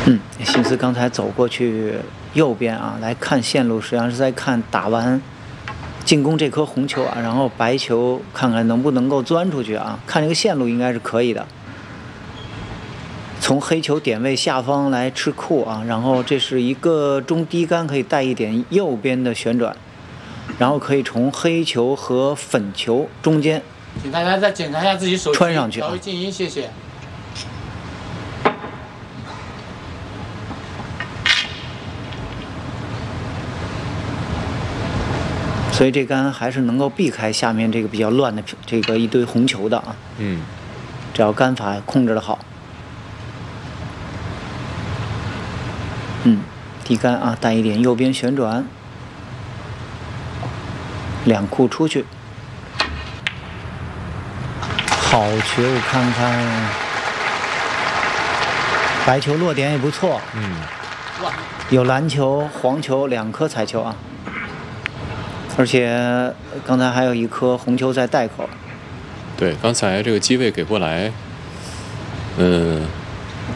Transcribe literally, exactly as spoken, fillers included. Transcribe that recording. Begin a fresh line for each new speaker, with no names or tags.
嗯，心思刚才走过去右边啊，来看线路，实际上是在看打完进攻这颗红球啊，然后白球看看能不能够钻出去啊，看这个线路应该是可以的。从黑球点位下方来吃库啊，然后这是一个中低杆，可以带一点右边的旋转，然后可以从黑球和粉球中间，
请大家再检查一下自己手机，
穿上去，
调为静音，谢谢。
所以这杆还是能够避开下面这个比较乱的这个一堆红球的啊。
嗯，
只要杆法控制得好。嗯，低杆啊，带一点右边旋转，两库出去。好球，看看，白球落点也不错。
嗯，
有蓝球、黄球两颗彩球啊。而且刚才还有一颗红球在袋口。
对，刚才这个机位给过来，嗯、呃，